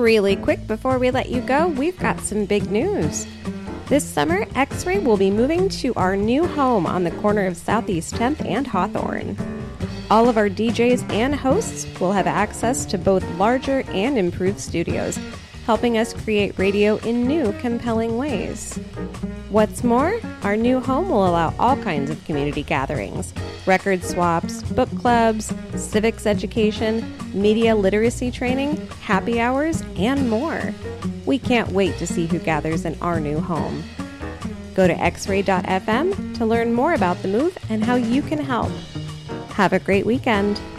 Really quick before we let you go, we've got some big news. This summer, X-Ray will be moving to our new home on the corner of Southeast 10th and Hawthorne. All of our DJs and hosts will have access to both larger and improved studios, helping us create radio in new, compelling ways. What's more, our new home will allow all kinds of community gatherings, record swaps, book clubs, civics education, media literacy training, happy hours, and more. We can't wait to see who gathers in our new home. Go to xray.fm to learn more about the move and how you can help. Have a great weekend.